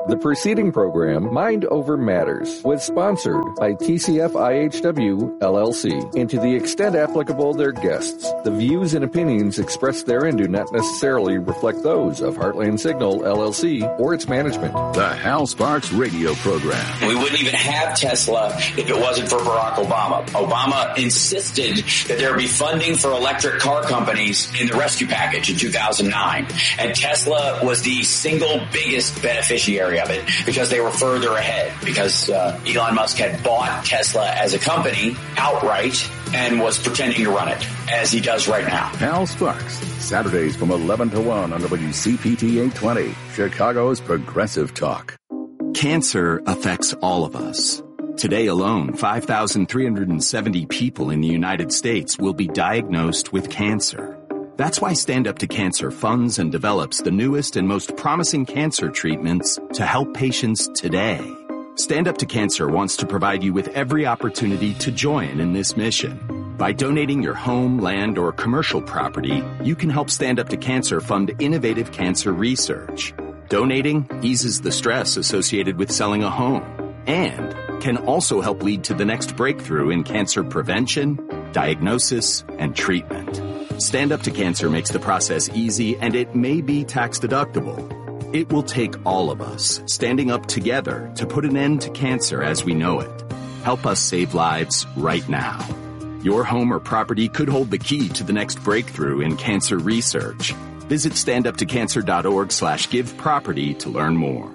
The preceding program, Mind Over Matters, was sponsored by TCF IHW LLC, and to the extent applicable their guests. The views and opinions expressed therein do not necessarily reflect those of Heartland Signal LLC or its management. The Hal Sparks radio program. We wouldn't even have Tesla if it wasn't for Barack Obama. Obama insisted that there be funding for electric car companies in the rescue package in 2009. And Tesla was the single biggest beneficiary of it because they were further ahead, because Elon Musk had bought Tesla as a company outright and was pretending to run it, as he does right now. Hal Sparks, Saturdays from 11 to 1 on WCPT 820, Chicago's Progressive Talk. Cancer affects all of us. Today alone, 5,370 people in the United States will be diagnosed with cancer. That's why Stand Up to Cancer funds and develops the newest and most promising cancer treatments to help patients today. Stand Up to Cancer wants to provide you with every opportunity to join in this mission. By donating your home, land, or commercial property, you can help Stand Up to Cancer fund innovative cancer research. Donating eases the stress associated with selling a home and can also help lead to the next breakthrough in cancer prevention, diagnosis, and treatment. Stand Up to Cancer makes the process easy, and it may be tax deductible. It will take all of us standing up together to put an end to cancer as we know it. Help us save lives right now. Your home or property could hold the key to the next breakthrough in cancer research. Visit standuptocancer.org/giveproperty to learn more.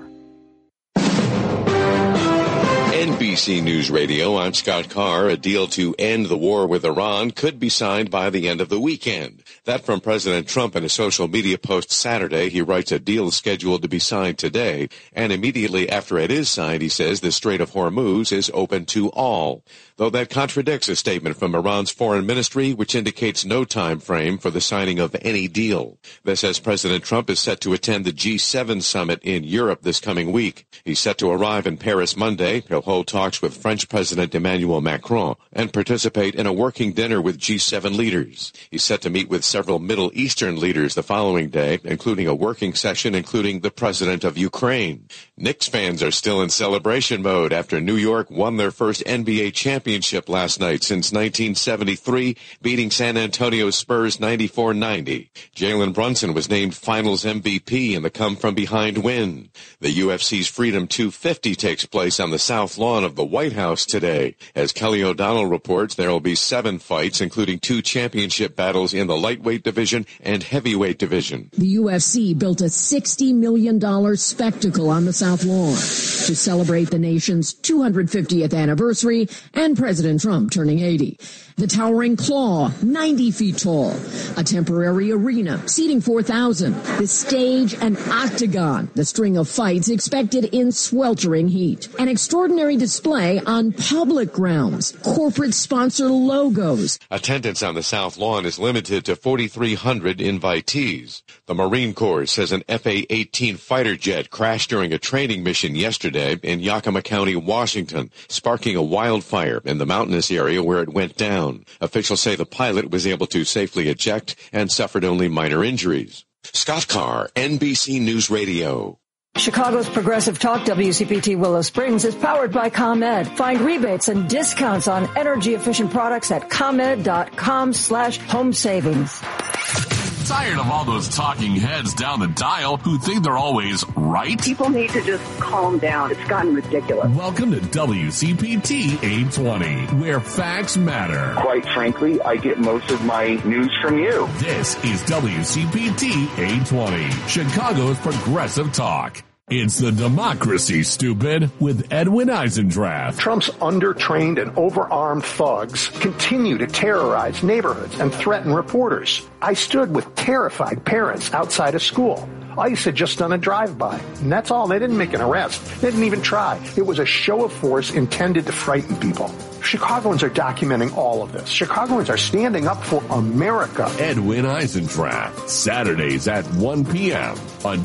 NBC News Radio, I'm Scott Carr. A deal to end the war with Iran could be signed by the end of the weekend. That from President Trump in a social media post Saturday. He writes a deal is scheduled to be signed today, and immediately after it is signed, he says the Strait of Hormuz is open to all. Though that contradicts a statement from Iran's foreign ministry, which indicates no time frame for the signing of any deal. This as President Trump is set to attend the G7 summit in Europe this coming week. He's set to arrive in Paris Monday. He'll hold talks with French President Emmanuel Macron and participate in a working dinner with G7 leaders. He's set to meet with several Middle Eastern leaders the following day, including a working session including the president of Ukraine. Knicks fans are still in celebration mode after New York won their first NBA championship last night since 1973, beating San Antonio Spurs 94-90. Jalen Brunson was named Finals MVP in the come-from-behind win. The UFC's Freedom 250 takes place on the South Lawn of the White House today. As Kelly O'Donnell reports, there will be 7 fights, including 2 championship battles in the lightweight division and heavyweight division. The UFC built a $60 million spectacle on the South Lawn to celebrate the nation's 250th anniversary and President Trump turning 80. The towering Claw, 90 feet tall. A temporary arena, seating 4,000. The stage, an octagon. The string of fights expected in sweltering heat. An extraordinary display on public grounds. Corporate sponsor logos. Attendance on the South Lawn is limited to 4,300 invitees. The Marine Corps says an FA-18 fighter jet crashed during a training mission yesterday in Yakima County, Washington, sparking a wildfire in the mountainous area where it went down. Officials say the pilot was able to safely eject and suffered only minor injuries. Scott Carr, NBC News Radio. Chicago's Progressive Talk, WCPT Willow Springs, is powered by ComEd. Find rebates and discounts on energy-efficient products at ComEd.com/home savings. Tired of all those talking heads down the dial who think they're always right? People need to just calm down. It's gotten ridiculous. Welcome to WCPT 820, where facts matter. Quite frankly, I get most of my news from you. This is WCPT 820, Chicago's Progressive Talk. It's the democracy, stupid, with Edwin Eisendrath. Trump's undertrained and overarmed thugs continue to terrorize neighborhoods and threaten reporters. I stood with terrified parents outside a school. ICE had just done a drive-by, and that's all. They didn't make an arrest. They didn't even try. It was a show of force intended to frighten people. Chicagoans are documenting all of this. Chicagoans are standing up for America. Edwin Eisendrath, Saturdays at 1 p.m. on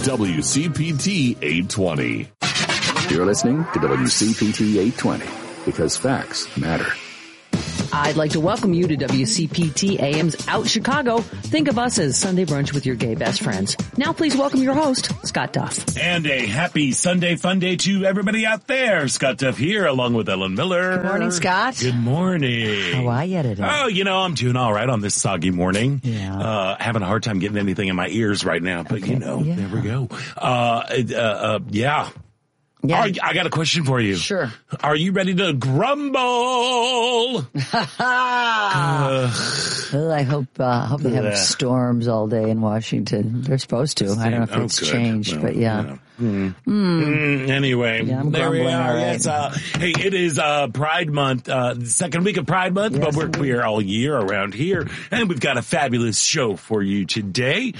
WCPT 820. You're listening to WCPT 820 because facts matter. I'd like to welcome you to WCPT AM's Out Chicago. Think of us as Sunday brunch with your gay best friends. Now please welcome your host, Scott Duff. And a happy Sunday fun day to everybody out there. Scott Duff here along with Ellen Miller. Good morning, Scott. Good morning. How are you today? Oh, I'm doing all right on this soggy morning. Yeah. Having a hard time getting anything in my ears right now, but there we go. Yeah. I got a question for you. Sure. Are you ready to grumble? I hope they have storms all day in Washington. They're supposed to. I don't know if it's changed, but yeah. Anyway, I'm there we grumbling are. already. Hey, it is Pride Month, the second week of Pride Month, Yes, but we're queer all year around here, and we've got a fabulous show for you today.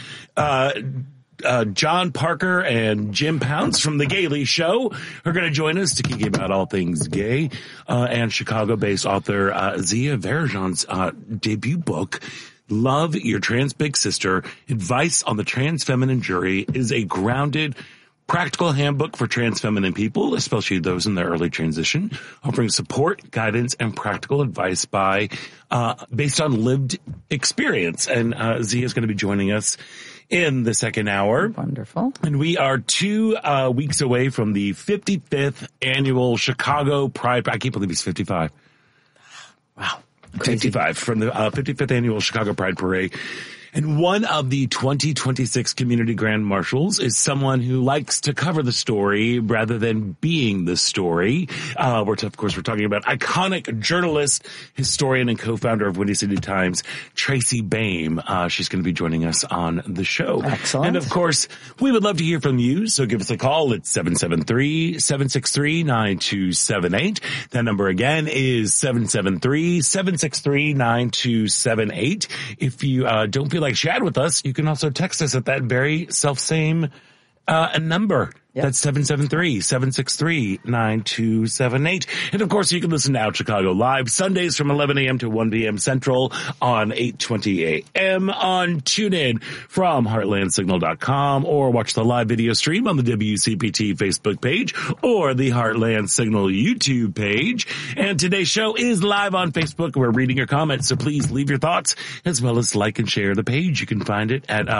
John Parker and Jim Pounce from The Gaily Show are going to join us to geek about all things gay, and Chicago-based author Zia Varajan's debut book, Love Your Trans Big Sister, Advice on the Trans Feminine Jury, is a grounded, practical handbook for trans feminine people, especially those in their early transition, offering support, guidance, and practical advice based on lived experience. And Zia is going to be joining us in the second hour. Wonderful. And we are 2 weeks away from the 55th annual Chicago Pride. I can't believe it's 55. Wow. Crazy. 55 from the 55th annual Chicago Pride Parade. And one of the 2026 community grand marshals is someone who likes to cover the story rather than being the story. We're talking about iconic journalist, historian, and co-founder of Windy City Times, Tracy Baim. She's going to be joining us on the show. Excellent. And of course, we would love to hear from you. So give us a call. It's 773-763-9278. That number again is 773-763-9278. If you don't feel like chat with us, you can also text us at that very self-same number. Yep. That's 773-763-9278. And of course, you can listen to Out Chicago live Sundays from 11 a.m. to 1 p.m. Central on 8:20 a.m. on TuneIn from heartlandsignal.com, or watch the live video stream on the WCPT Facebook page or the Heartland Signal YouTube page. And today's show is live on Facebook. We're reading your comments, so please leave your thoughts as well as like and share the page. You can find it at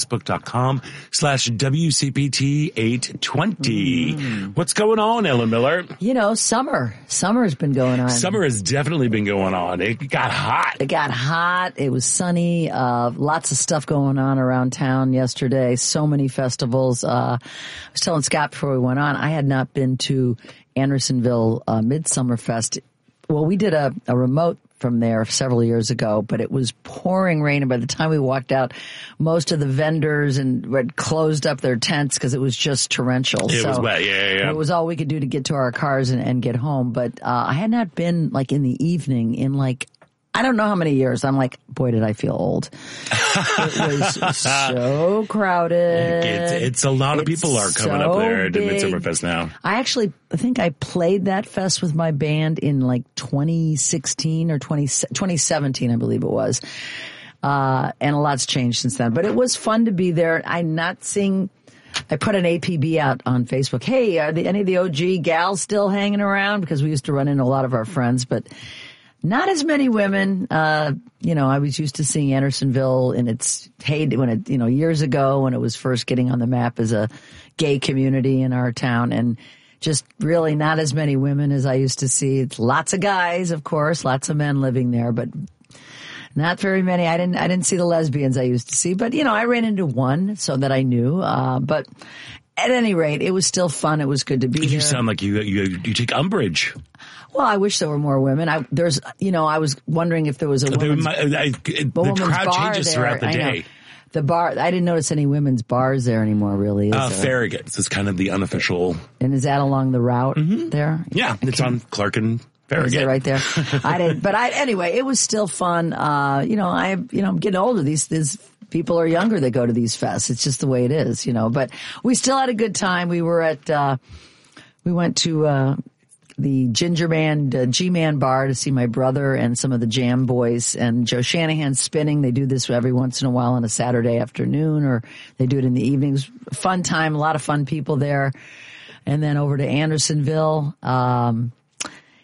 facebook.com/WCPT820. What's going on, Ellen Miller? Summer's been going on. Summer has definitely been going on. It got hot. It was sunny. Lots of stuff going on around town yesterday. So many festivals. I was telling Scott before we went on, I had not been to Andersonville Midsummer Fest. Well, we did a remote from there several years ago, but it was pouring rain, and by the time we walked out, most of the vendors had closed up their tents because it was just torrential. It was wet, yeah. It was all we could do to get to our cars and get home, but I had not been in the evening in I don't know how many years. I'm like, boy, did I feel old. It was so crowded. It's a lot of people are coming up there to Midsummer Fest now. I think I played that fest with my band in 2016 or 2017, I believe it was. And a lot's changed since then, but it was fun to be there. I put an APB out on Facebook. Hey, are any of the OG gals still hanging around? Because we used to run into a lot of our friends, but not as many women. I was used to seeing Andersonville in its heyday years ago when it was first getting on the map as a gay community in our town, and just really not as many women as I used to see. It's lots of guys, of course, lots of men living there, but not very many. I didn't see the lesbians I used to see, but I ran into one so that I knew, but at any rate, it was still fun. It was good to be there. You sound like you take umbrage. Well, I wish there were more women. I was wondering if there was a women's the crowd bar changes there. throughout the day. The bar, I didn't notice any women's bars there anymore, really. Farragut's is kind of the unofficial. And is that along the route there? Yeah, it's on Clark and Farragut. Is it right there? I didn't, but anyway, it was still fun. I'm getting older. These people are younger that go to these fests. It's just the way it is, but we still had a good time. We were we went to, the Ginger Man, G-Man bar to see my brother and some of the Jam Boys, and Joe Shanahan's spinning. They do this every once in a while on a Saturday afternoon, or they do it in the evenings. Fun time, a lot of fun people there. And then over to Andersonville.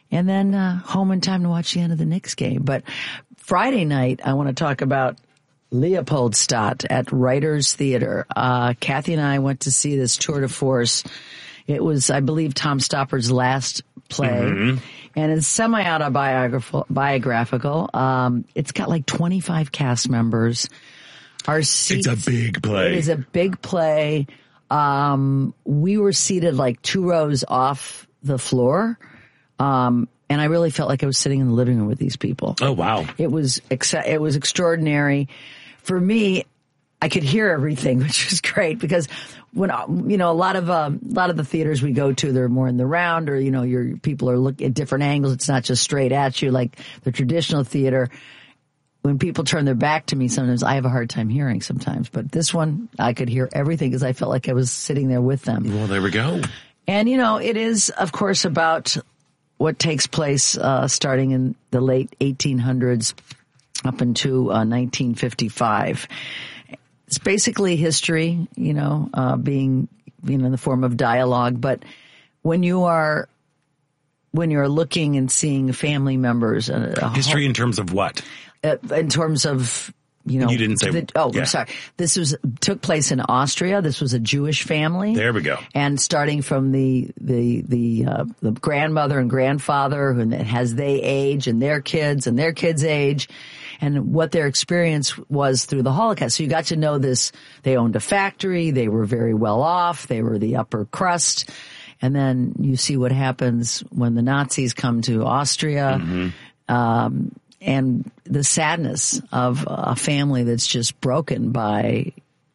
and then home in time to watch the end of the Knicks game. But Friday night, I want to talk about Leopoldstadt at Writers Theater. Kathy and I went to see this tour de force. It was, I believe, Tom Stoppard's last play, and it's semi-autobiographical. It's got like 25 cast members. Our seats, it's a big play. It is a big play. We were seated like 2 rows off the floor, and I really felt like I was sitting in the living room with these people. Oh, wow. It was extraordinary. For me, I could hear everything, which was great because when, a lot of the theaters we go to, they're more in the round, or, your people are looking at different angles. It's not just straight at you like the traditional theater. When people turn their back to me, sometimes I have a hard time hearing sometimes, but this one I could hear everything because I felt like I was sitting there with them. Well, there we go. And, it is, of course, about what takes place starting in the late 1800s up into 1955. It's basically history, being, in the form of dialogue. But when you're looking and seeing family members, history in terms of what? In terms of, you didn't say. I'm sorry. This took place in Austria. This was a Jewish family. There we go. And starting from the grandmother and grandfather, who has they age and their kids age, and what their experience was through the Holocaust. So you got to know this. They owned a factory. They were very well off. They were the upper crust. And then you see what happens when the Nazis come to Austria. And the sadness of a family that's just broken by,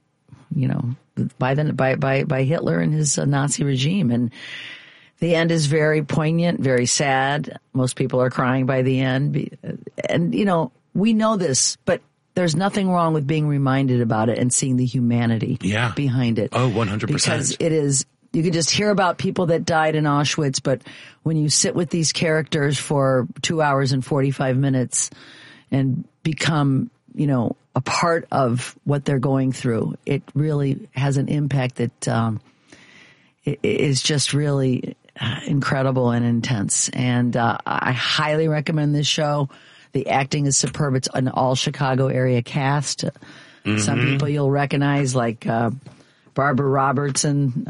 by Hitler and his Nazi regime. And the end is very poignant, very sad. Most people are crying by the end. And, we know this, but there's nothing wrong with being reminded about it and seeing the humanity behind it. Oh, 100%. Because it is, you can just hear about people that died in Auschwitz, but when you sit with these characters for 2 hours and 45 minutes and become, a part of what they're going through, it really has an impact that is just really incredible and intense. And I highly recommend this show. The acting is superb. It's an all Chicago area cast. Some people you'll recognize, like Barbara Robertson,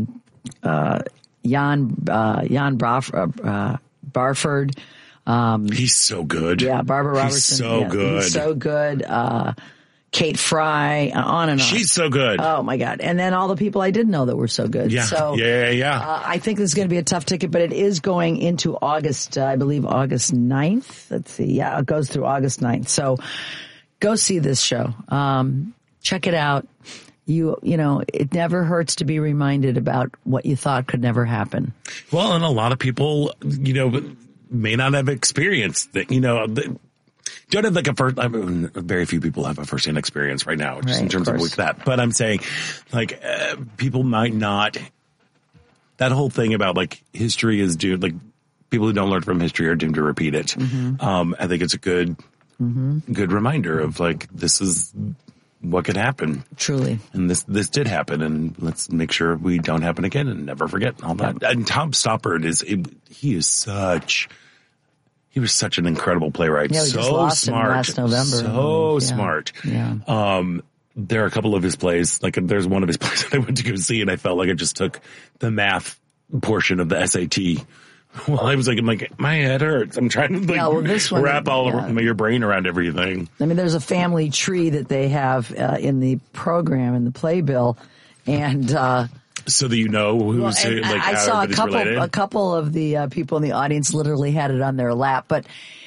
Jan Barford. He's so good. Yeah, Barbara Robertson. He's so good. He's so good. Kate Fry, on and on. She's so good. Oh, my God. And then all the people I didn't know that were so good. Yeah, so, I think this is going to be a tough ticket, but it is going into August, I believe August 9th. Let's see. Yeah, it goes through August 9th. So go see this show. Check it out. It never hurts to be reminded about what you thought could never happen. Well, and a lot of people, may not have experienced that, don't have like very few people have a first-hand experience right now, just in terms of like that. But I'm saying, like, people might not, that whole thing about like history is doomed, like people who don't learn from history are doomed to repeat it. I think it's a good reminder of like, this is what could happen. Truly. And this did happen, and let's make sure we don't happen again and never forget all that. And Tom Stoppard he was such an incredible playwright. Yeah, we just lost him last November. So smart. Yeah. There are a couple of his plays, like there's one of his plays that I went to go see, and I felt like I just took the math portion of the SAT. Well, I was like, my head hurts. I'm trying to wrap all of your brain around everything. I mean, there's a family tree that they have in the program, in the playbill, and so that who's I saw a couple of the people in the audience literally had it on their lap, but.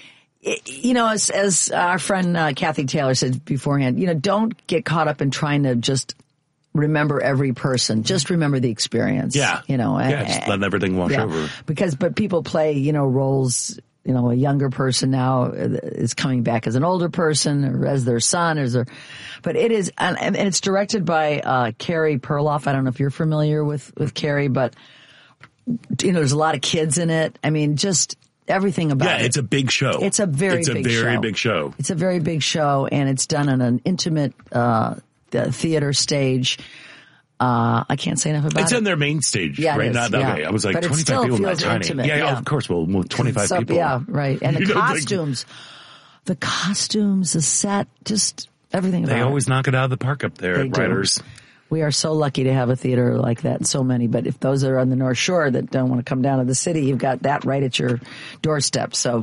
As our friend Kathy Taylor said beforehand, don't get caught up in trying to just remember every person. Just remember the experience. Yeah. Just let everything wash over. But people play, roles, a younger person now is coming back as an older person or as their son but it is, and it's directed by Carrie Perloff. I don't know if you're familiar with Carrie, but there's a lot of kids in it. I mean, just everything about it. Yeah, it's a big show. It's a very big show. It's a very big show, and it's done on an intimate theater stage. I can't say enough about it's it. It's in their main stage, yeah, right? Not, okay. I was like, but 25 people, not tiny. Intimate, yeah, of course. Well, 25 people. Yeah, right. And the costumes, the set, just everything about it. They always knock it out of the park up there at Riders. We are so lucky to have a theater like that, so many. But if those are on the North Shore that don't want to come down to the city, you've got that right at your doorstep. So